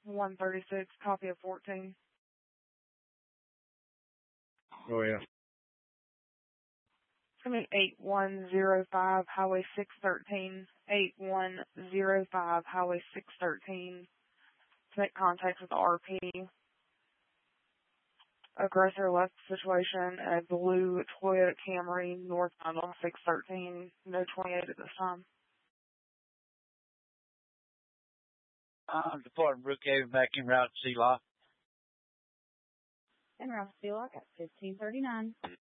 136, copy of 14. Oh, yeah. It's going to be 8105 Highway 613, 8105 Highway 613. To make contact with RP. Aggressor left situation in a blue Toyota Camry northbound on 613. No 28 at this time. Departing Brookhaven back en route to Sea Lock. En route to Sea Lock at 1539.